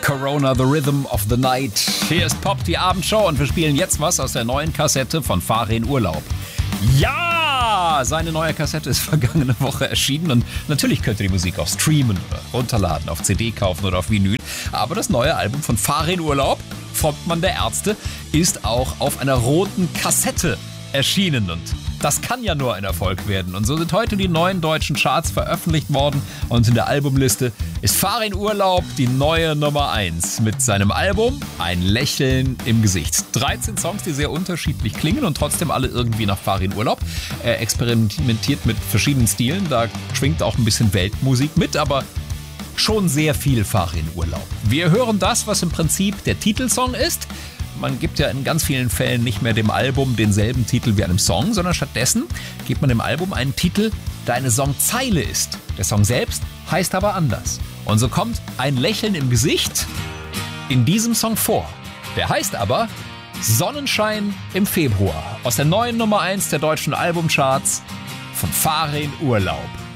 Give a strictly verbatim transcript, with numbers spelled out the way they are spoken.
Corona, The Rhythm of the Night. Hier ist Pop, die Abendshow, und wir spielen jetzt was aus der neuen Kassette von Farin Urlaub. Ja, seine neue Kassette ist vergangene Woche erschienen und natürlich könnt ihr die Musik auch streamen oder runterladen, auf C D kaufen oder auf Vinyl. Aber das neue Album von Farin Urlaub, Frontmann der Ärzte, ist auch auf einer roten Kassette erschienen, und das kann ja nur ein Erfolg werden. Und so sind heute die neuen deutschen Charts veröffentlicht worden, und in der Albumliste ist Farin Urlaub die neue Nummer eins mit seinem Album Ein Lächeln im Gesicht. dreizehn Songs, die sehr unterschiedlich klingen und trotzdem alle irgendwie nach Farin Urlaub. Er experimentiert mit verschiedenen Stilen, da schwingt auch ein bisschen Weltmusik mit, aber schon sehr viel Farin Urlaub. Wir hören das, was im Prinzip der Titelsong ist. Man gibt ja in ganz vielen Fällen nicht mehr dem Album denselben Titel wie einem Song, sondern stattdessen gibt man dem Album einen Titel, der eine Songzeile ist. Der Song selbst heißt aber anders. Und so kommt Ein Lächeln im Gesicht in diesem Song vor. Der heißt aber Sonnenschein im Februar. Aus der neuen Nummer eins der deutschen Albumcharts von Farin Urlaub.